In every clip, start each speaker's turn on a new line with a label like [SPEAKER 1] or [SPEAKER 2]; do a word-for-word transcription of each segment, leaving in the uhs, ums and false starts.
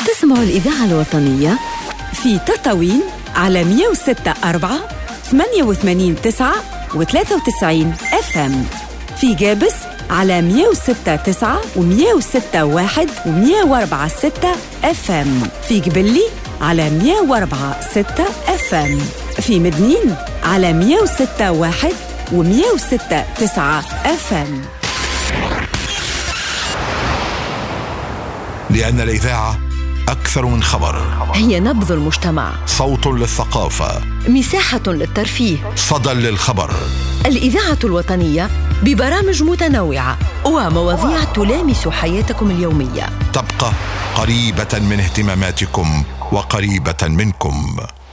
[SPEAKER 1] تسمعوا الإذاعة الوطنية في تطاوين على مية وستة أربعة ثمانية وثمانين تسعة وثلاثة وتسعين اف ام، في جابس على مية وستة تسعة ومية وستة واحد ومية وأربعة ستة اف ام، في قبلي على مية وأربعة ستة اف ام، في مدنين على مية وستة واحد ومية وستة تسعة اف ام.
[SPEAKER 2] لأن الإذاعة أكثر من خبر،
[SPEAKER 1] هي نبض المجتمع،
[SPEAKER 2] صوت للثقافة،
[SPEAKER 1] مساحة للترفيه،
[SPEAKER 2] صدى للخبر.
[SPEAKER 1] الإذاعة الوطنية ببرامج متنوعة ومواضيع تلامس حياتكم اليومية،
[SPEAKER 2] تبقى قريبة من اهتماماتكم وقريبة منكم.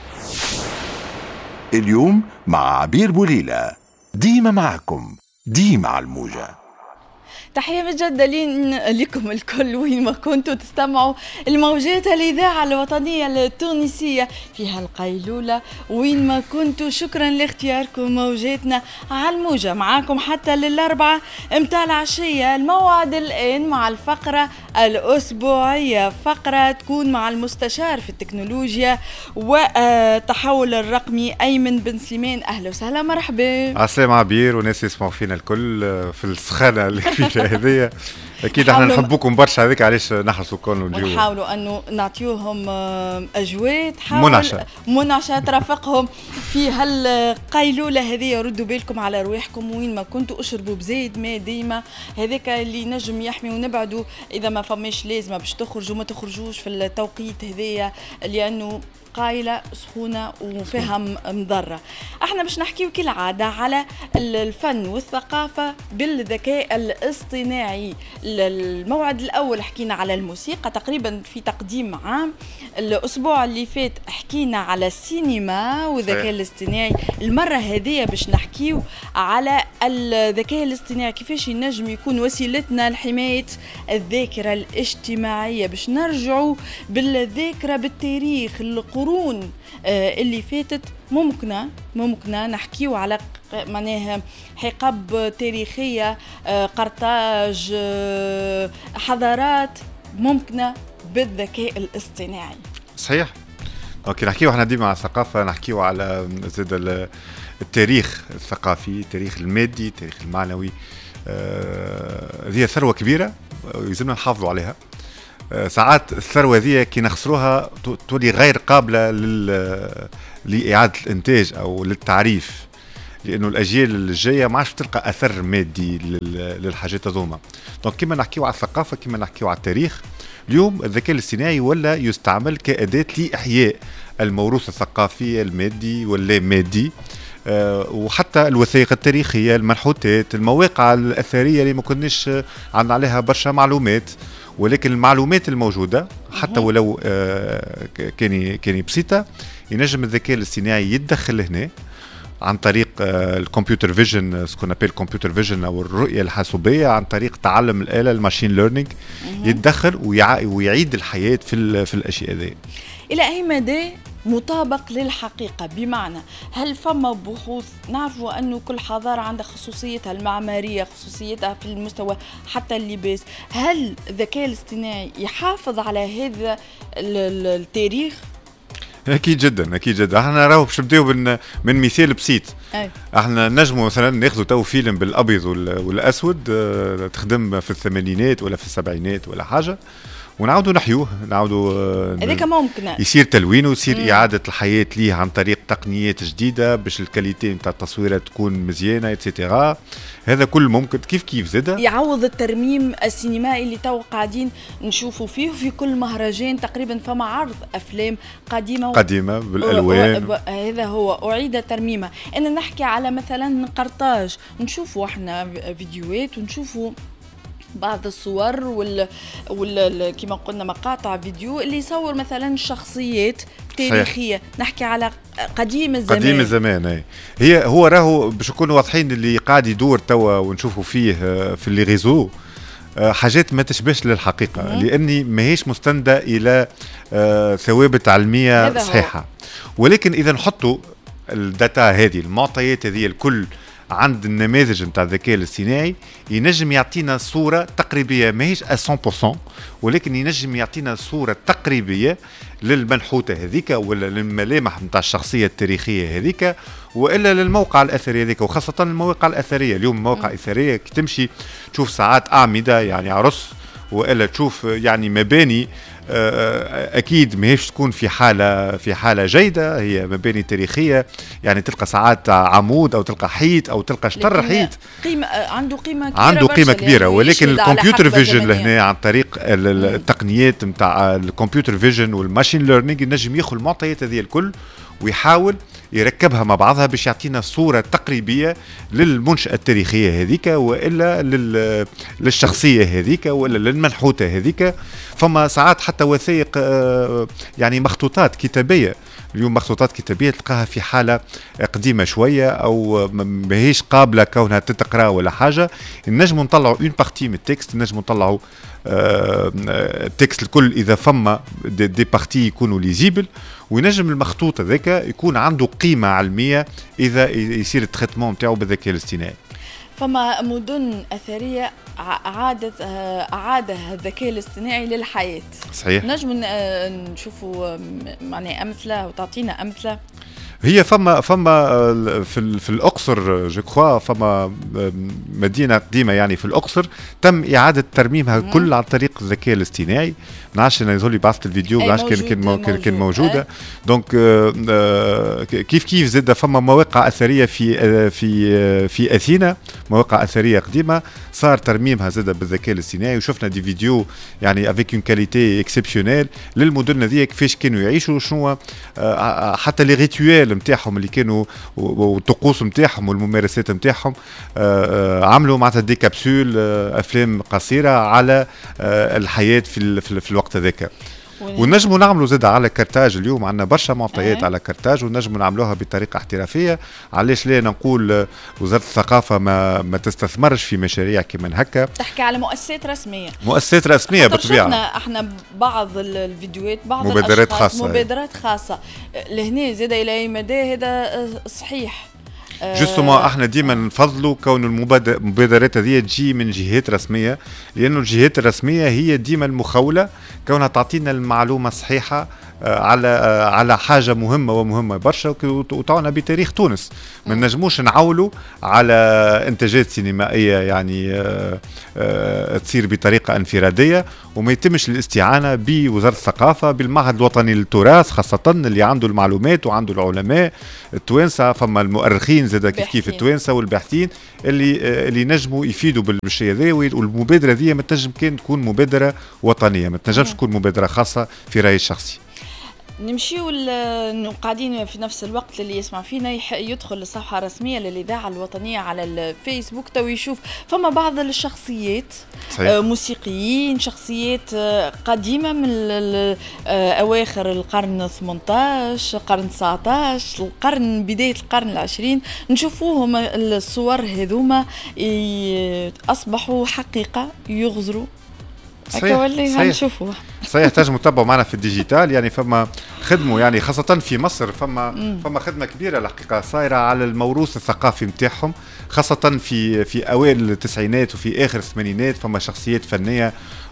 [SPEAKER 2] اليوم مع عبير بوليلة، ديما معكم، ديما على الموجة.
[SPEAKER 3] تحية مجددة لكم الكل وين ما كنتوا تستمعوا الموجات الإذاعة الوطنية التونسية فيها القيلولة وين ما كنتوا. شكرا لاختياركم موجاتنا على الموجة، معاكم حتى للأربعة متاع العشية. الموعد الآن مع الفقرة الأسبوعية، فقرة تكون مع المستشار في التكنولوجيا والتحول الرقمي أيمن بن سليمان. أهلا وسهلا، مرحبا.
[SPEAKER 4] عسلام عبير وناس يسمعوا فينا الكل في السخانة اللي فيها هذه. اكيد احنا نحبوكم برشا، هذيك علاش نحرصوا كونوا اليوم
[SPEAKER 3] ونحاولوا انه نعطيوهم اجواء
[SPEAKER 4] منعشه
[SPEAKER 3] منعشه ترافقهم في هالقيلوله هذه. ردوا بالكم على رواحكم وين ما كنتوا، اشربوا بزيد ماء ديما، هذاك اللي نجم يحمي. ونبعدوا اذا ما فماش لازمه باش تخرجوا ما تخرجوش في التوقيت هذايا لانه قايلة سخونة وفيها مضرة. احنا باش نحكيو كالعادة على الفن والثقافة بالذكاء الاصطناعي. الموعد الأول حكينا على الموسيقى تقريبا في تقديم عام. الأسبوع اللي فات حكينا على السينما والذكاء الاصطناعي. المرة هذه باش نحكيو على الذكاء الاصطناعي كيفاش ينجم يكون وسيلتنا لحماية الذاكرة الاجتماعية، باش نرجعوا بالذاكرة بالتاريخ القرون اللي فاتت. ممكن ممكن نحكيو على معناها حقب تاريخية، قرطاج، حضارات ممكنة بالذكاء الاصطناعي.
[SPEAKER 4] صحيح. اوكي، نحكيو احنا ديما على الثقافة، نحكيو على زاد التاريخ الثقافي، التاريخ المادي، التاريخ المعنوي. هذه آه ثروة كبيرة يلزمنا نحافظوا عليها. ساعات الثروة ذي كي نخسروها تولي غير قابلة لإعادة الإنتاج أو للتعريف، لأنه الأجيال الجاية ما عادش تلقى أثر مادي للحاجات هذوما. دونك كما نحكيو على الثقافة، كما نحكيو على التاريخ، اليوم الذكاء الاصطناعي ولا يستعمل كأداة لإحياء الموروث الثقافي المادي واللا مادي. أه وحتى الوثائق التاريخية، المنحوتات، المواقع الأثرية اللي ما كناش عندنا عليها برشا معلومات، ولكن المعلومات الموجودة حتى ولو آه كاني كاني بسيطة، ينجم الذكاء الاصطناعي يتدخل هنا عن طريق آه الكمبيوتر فيجن، سكون ابل كمبيوتر فيجن او الرؤية الحاسوبية، عن طريق تعلم الآلة الماشين ليرنينج، يتدخل ويعيد الحياة في في الأشياء ذي.
[SPEAKER 3] إلى أي مدى مطابق للحقيقة؟ بمعنى هل فما بحوث؟ نعرفوا أنه كل حضارة عندها خصوصيتها المعمارية، خصوصيتها في المستوى حتى اللباس. هل الذكاء الاصطناعي يحافظ على هذا التاريخ؟
[SPEAKER 4] أكيد جدا، أكيد جدا. احنا راهو باش نبداو من من مثال بسيط. أي. احنا نجموا مثلا ناخذوا تو فيلم بالأبيض والأسود تخدم في الثمانينات ولا في السبعينات ولا حاجة، ونعودوا نحيوه، نعودوا
[SPEAKER 3] هذاك ممكن
[SPEAKER 4] يصير تلوين ويصير مم. إعادة الحياة ليه عن طريق تقنيات جديدة باش الكاليتي نتاع التصوير تكون مزيانة إتسيتيرا. هذا كل ممكن. كيف كيف زادة
[SPEAKER 3] يعوض الترميم السينمائي اللي تو قاعدين نشوفوا فيه في كل مهرجان تقريبا. فما عرض أفلام قديمة
[SPEAKER 4] قديمة بالألوان
[SPEAKER 3] و... و... هذا هو أعيد ترميمها. أنا نحكي على مثلا قرطاج، نشوفوا احنا فيديوهات ونشوفوا بعض الصور وال, وال... كما قلنا مقاطع فيديو اللي يصور مثلا شخصيات تاريخية. صحيح. نحكي على قديم الزمان.
[SPEAKER 4] قديم الزمان هي. هي هو راهو باش نكونوا واضحين اللي قاعد يدور توا ونشوفوا فيه في اللي غيزو حاجات ما تشبهش للحقيقة، مم. لأني ماهيش مستندة إلى ثوابت علمية صحيحة. ولكن إذا نحطوا الداتا هذه، المعطيات هذه الكل عند النماذج نتاع الذكاء الاصطناعي ينجم يعطينا صورة تقريبية ماهيش مية بالمية، ولكن ينجم يعطينا صورة تقريبية للمنحوتة هذيك ولا للملامح نتاع الشخصية التاريخية هذيك وإلا للموقع الأثري هذيك، وخاصة المواقع الأثرية. اليوم المواقع الأثرية كي تمشي تشوف ساعات أعمدة يعني عرس، وإلا تشوف يعني مباني أكيد ماهيش تكون في حالة في حالة جيدة، هي مباني تاريخية يعني تلقى ساعات عمود أو تلقى حيط أو تلقى شطر حيط
[SPEAKER 3] قيمة عنده قيمة كبيرة
[SPEAKER 4] عنده قيمة كبيرة
[SPEAKER 3] يعني
[SPEAKER 4] ولكن الكمبيوتر فيجن لهنا عن طريق التقنيات نتاع الكمبيوتر فيجن والماشين ليرنينج ينجم ياخذ المعطيات هذه الكل ويحاول يركبها مع بعضها باش يعطينا صورة تقريبية للمنشأة التاريخية هذيك وإلا للشخصية هذيك وإلا للمنحوتة هذيك. فما ساعات حتى وثائق يعني مخطوطات كتابية، اليوم مخطوطات كتابية تلقاها في حالة قديمة شوية أو ماهيش قابلة كونها تتقرأ ولا حاجة، نجم نطلعوا اون بارتي من التكست، نجم نطلعوا التكست الكل إذا فما دي, دي بارتي يكونوا ليزيبل، وينجم المخطوط هذاك يكون عنده قيمة علمية إذا يصير التريتمون نتاعو بالذكاء الاصطناعي.
[SPEAKER 3] فما مدن أثرية أعادت أعادها الذكاء الاصطناعي للحياة.
[SPEAKER 4] صحيح.
[SPEAKER 3] نجم نشوفوا يعني أمثلة وتعطينا أمثلة.
[SPEAKER 4] هي فما فما في في الاقصر جو كخوا فما مدينه قديمه يعني في الاقصر تم اعاده ترميمها مم. كل عن طريق الذكاء الاصطناعي. نعرفش انا يظهر لي بعثت الفيديو نعرفش كان كان كان موجوده. دونك كيف كيف زاد فما مواقع اثريه في في في اثينا، مواقع اثريه قديمه صار ترميمها زاد بالذكاء الاصطناعي، وشفنا دي فيديو يعني افيك اون كاليتي اكسبسيونيل للمدن هذيا كيفاش كانوا يعيشوا، شنو حتى لي ريتويل نتاعهم اللي كانوا والطقوس نتاعهم والممارسات نتاعهم. عملوا معناتها دي كابسول افلام قصيره على الحياه في في الوقت هذاك. ونجموا نعملوا زاد على كارتاج، اليوم عندنا برشا معطيات على كارتاج ونجموا نعملوها بطريقه احترافيه. علاش لا نقول وزاره الثقافه ما ما تستثمرش في مشاريع كما هكا؟
[SPEAKER 3] تحكي على مؤسسات رسميه،
[SPEAKER 4] مؤسسات رسميه بالطبيعه.
[SPEAKER 3] شفنا احنا بعض الفيديوهات بعض
[SPEAKER 4] مبادرات خاصه
[SPEAKER 3] مبادرات خاصه لهنا زاد الى اي مدى هذا صحيح.
[SPEAKER 4] جوستومون احنا ديما نفضلوا كون المبادرات هذه تجي من جهات رسميه، لانه الجهات الرسميه هي ديما المخوله كونها تعطينا المعلومه الصحيحه على على حاجه مهمه ومهمه برشا وتعونا بتاريخ تونس. ما نجموش نعولوا على انتاجات سينمائيه يعني تصير بطريقه انفراديه وما يتمش الاستعانه بوزاره الثقافه بالمعهد الوطني للتراث، خاصه اللي عنده المعلومات وعنده العلماء التوانسه. فما المؤرخين زاد كيف كيف التوانسه والباحثين اللي اللي نجموا يفيدوا بالشيء هذا. والمبادره هذه ما تنجم كان تكون مبادره وطنيه، ما تنجمش تكون مبادره خاصه في رايي الشخصي.
[SPEAKER 3] نمشيو قاعدين في نفس الوقت اللي يسمع فينا يدخل الصفحة الرسمية للإذاعة الوطنية على الفيسبوك تو يشوف فما بعض الشخصيات صحيح. موسيقيين، شخصيات قديمة من أواخر القرن الثامن عشر، القرن تسعة عشر، القرن بداية القرن العشرين، نشوفوهم الصور هذوما أصبحوا حقيقة يغزروا.
[SPEAKER 4] صحيح
[SPEAKER 3] هنشوفوه
[SPEAKER 4] صحيح. تنجموا تتابعوا معنا في الديجيتال يعني فما خدموا يعني خاصة في مصر فما مم. فما خدمة كبيرة الحقيقة صايرة على الموروث الثقافي متاعهم، خاصة في في أوائل التسعينات وفي آخر الثمانينات. فما شخصيات فنية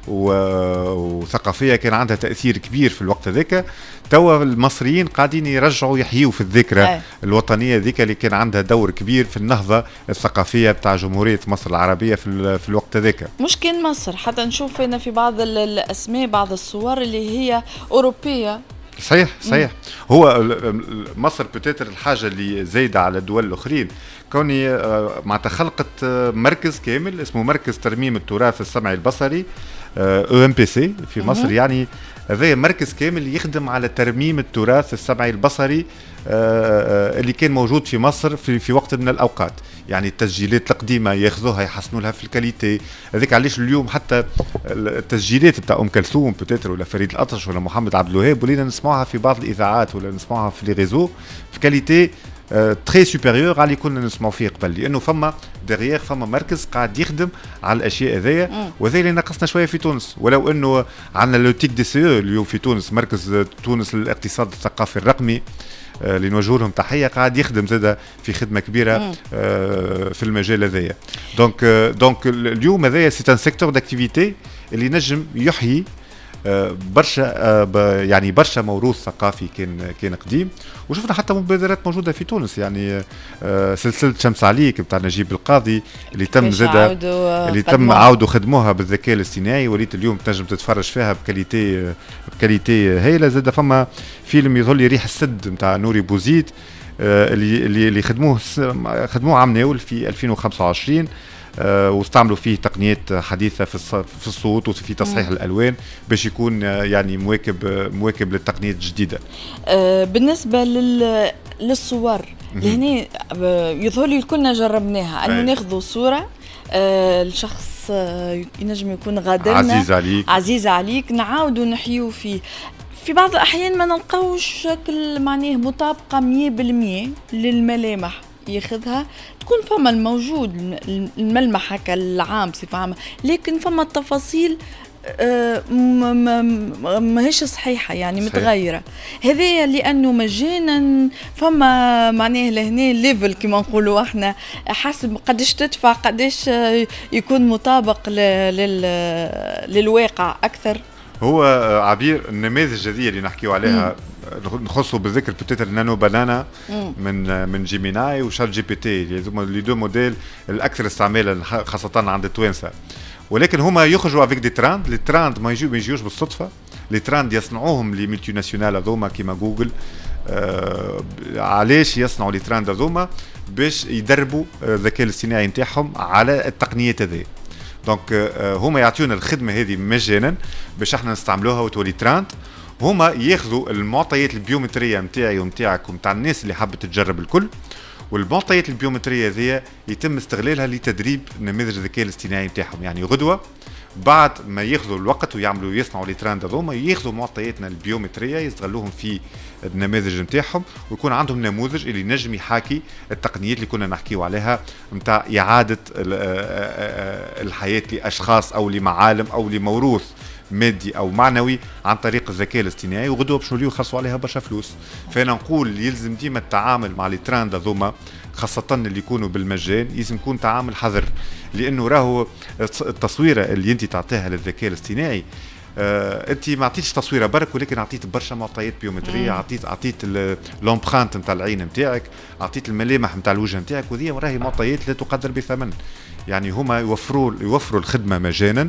[SPEAKER 4] وثقافية كان عندها تأثير كبير في الوقت ذاك. توا المصريين قاعدين يرجعوا يحيوا في الذكرى أي. الوطنية ذيك اللي كان عندها دور كبير في النهضة الثقافية بتاع جمهورية مصر العربية في في الوقت ذاك.
[SPEAKER 3] مش كان مصر، حتى نشوف هنا في بعض الأسماء بعض الصور اللي هي أوروبية.
[SPEAKER 4] صحيح صحيح. مم. هو مصر بتاتر الحاجة اللي زايدة على الدول الأخرين كوني مع تخلقت مركز كامل اسمه مركز ترميم التراث السمعي البصري او ام بي سي في مصر. مم. يعني هذا مركز كامل يخدم على ترميم التراث السمعي البصري اللي كان موجود في مصر في في وقت من الاوقات. يعني التسجيلات القديمه ياخذوها يحسنوا لها في الكاليتي هذيك. علاش اليوم حتى التسجيلات بتاع ام كلثوم بتاتر ولا فريد الأطرش ولا محمد عبد الوهاب ولينا نسمعها في بعض الاذاعات ولا نسمعها في لي ريزو في كاليتي تري سوبيريور على اللي كنا نسمعوا فيه قبل، لانه فما دغيغ فما مركز قاعد يخدم على الاشياء هذيا، وهذا اللي نقصنا شويه في تونس. ولو انه عندنا لو تيك دي سي اليوم في تونس، مركز تونس للاقتصاد الثقافي الرقمي اللي نوجه لهم تحيه، قاعد يخدم زاده في خدمه كبيره في المجال هذايا. دونك دونك اليوم هذايا سي ان سيكتور داكتيفيتي اللي نجم يحيي برشا يعني برشا موروث ثقافي كان كان قديم. وشفنا حتى مبادرات موجوده في تونس، يعني سلسله شمس عليك بتاع نجيب القاضي اللي تم زاده اللي تم عاودوا خدموها بالذكاء الاصطناعي، وليت اليوم تنجم تتفرج فيها بكاليتي بكاليتي هايله. زاده فما فيلم يظل ريح السد بتاع نوري بوزيد اللي اللي اللي خدموه خدموه عام ناول في ألفين وخمسة وعشرين، أه واستعملوا فيه تقنيات حديثة في في الصوت وفي تصحيح مم. الألوان باش يكون يعني مواكب مواكب للتقنيات الجديدة.
[SPEAKER 3] أه بالنسبة لل للصور لهنا يظهر لي كلنا جربناها أنه ناخذوا صورة أه الشخص أه ينجم يكون غادرنا
[SPEAKER 4] عزيز عليك
[SPEAKER 3] عزيز عليك نعاودوا نحيو فيه. في بعض الأحيان ما نلقاوش شكل معناه مطابقة مية بالمية للملامح ياخذها، تكون فما الموجود الملمح هكا العام بصفة عامة، لكن فما التفاصيل ما هيش صحيحة يعني صحيح. متغيرة. هذه لأنه مجانا فما معناه لهنا ليفل كما نقولوا احنا، حسب قديش تدفع قديش يكون مطابق للواقع أكثر.
[SPEAKER 4] هو عبير النماذج هذه اللي نحكيو عليها نخصوا بالذكر بتاتر نانو بانانا من من جيميناي وشات جي بي تي اللي هما لي دو موديل الاكثر استعمالا خاصه عند التوانسه، ولكن هما يخرجوا افيك دي تراند. لي تراند ما يجيو ما يجيوش بالصدفه، لي تراند يصنعوهم لي ملتي ناسيونال هذوما كيما جوجل. آه علاش يصنعوا لي تراند هذوما؟ باش يدربوا الذكاء الاصطناعي نتاعهم على التقنيات هذه. دونك هما يعطيونا الخدمه هذه مجانا باش احنا نستعملوها وتولي تراند. هما ياخذوا المعطيات البيومتريه نتاعي ونتاعك ونتاع الناس اللي حابه تجرب الكل، والمعطيات البيومتريه هذه يتم استغلالها لتدريب نماذج الذكاء الاصطناعي نتاعهم. يعني غدوه بعد ما ياخذوا الوقت ويعملوا يصنعوا لي تراند هذوما، ياخذوا معطياتنا البيومتريه يستغلوهم في النماذج نتاعهم، ويكون عندهم نموذج اللي نجم يحاكي التقنيات اللي كنا نحكيو عليها نتاع اعاده الحياه لاشخاص او لمعالم او لموروث مادي او معنوي عن طريق الذكاء الاصطناعي. وغدوه باش نوليو نخلصوا عليها برشا فلوس. فانا نقول يلزم ديما التعامل مع لي تراند هذوما خاصه اللي يكونوا بالمجان يلزم يكون تعامل حذر، لانه راهو التصويره اللي انت تعطيها للذكاء الاصطناعي آه، انت ما عطيتش تصويره برك، ولكن عطيت برشا معطيات بيومتريه، عطيت عطيت لومبرانت نتاع العين نتاعك، عطيت الملامح نتاع الوجه نتاعك، وذي راهي معطيات لا تقدر بثمن. يعني هما يوفروا يوفروا الخدمه مجانا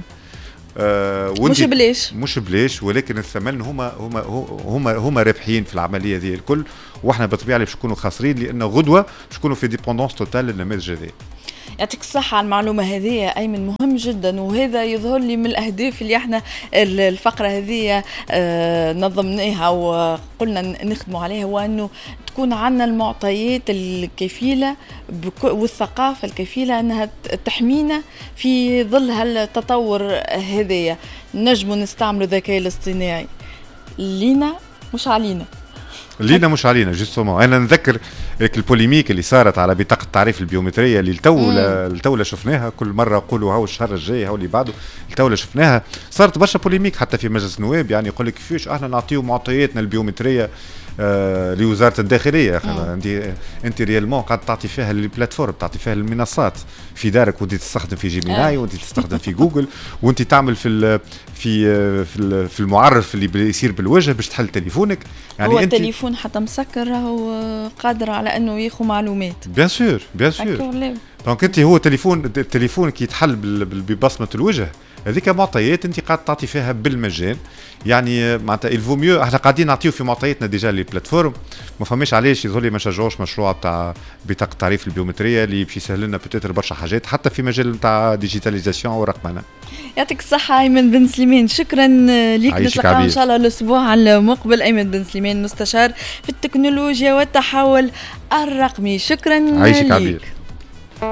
[SPEAKER 4] آه
[SPEAKER 3] مش بلاش
[SPEAKER 4] مش بلاش، ولكن الثمن هما هما هما هما رابحين في العمليه هذه الكل، واحنا بالطبيعه باش نكونوا خاسرين، لان غدوه باش نكونوا في ديبوندونس توتال للنماذج هذه.
[SPEAKER 3] يعطيك الصحة على المعلومة هذه أيمن، مهم جدا، وهذا يظهر لي من الأهداف اللي احنا الفقرة هذه آه نظمناها وقلنا نخدموا عليها، وأنه تكون عنا المعطيات الكفيلة والثقافة الكفيلة أنها تحمينا في ظل هالتطور هذايا. نجموا نستعملوا الذكاء الاصطناعي لينا مش علينا،
[SPEAKER 4] لينا مش علينا جوستومون. انا نذكر البوليميك اللي صارت على بطاقه التعريف البيومتريه اللي التوله التوله شفناها كل مره نقولوا هاو الشهر الجاي هاو اللي بعده، التوله شفناها صارت برشا بوليميك حتى في مجلس النواب. يعني يقول لك كيفاش احنا نعطيو معطياتنا البيومتريه آه لوزاره الداخليه؟ انت انت ريالمون قاعد تعطي فيها للبلاتفورم، تعطي فيها المنصات في دارك، وانت تستخدم في جيميناي، وانت تستخدم في جوجل، وانت تعمل في في في في المعرف اللي يصير بالوجه باش تحل تليفونك.
[SPEAKER 3] يعني هو التليفون حتى مسكر راهو قادر على انه ياخذ معلومات.
[SPEAKER 4] بيان سور بيان سور. دونك انت هو تليفون التليفون كي يتحل ببصمه الوجه، هذيك معطيات انت قاعد تعطي فيها بالمجان. يعني معناتها الفو ميو احنا قاعدين نعطيو في معطياتنا ديجا لي بلاتفورم، ما فماش علاش يظهر لي ما نشجعوش مشروع تاع بطاقه التعريف البيومتريه اللي باش يسهل لنا بوتيتر برشا حاجات حتى في مجال تاع ديجيتاليزاسيون ورقمنه. يعطيك
[SPEAKER 3] الصحه ايمن بن سليمان، شكرا ليك. نتلاقاو ان شاء الله الاسبوع المقبل. ايمن بن سليمان مستشار في التكنولوجيا والتحول الرقمي، شكرا
[SPEAKER 4] ليك.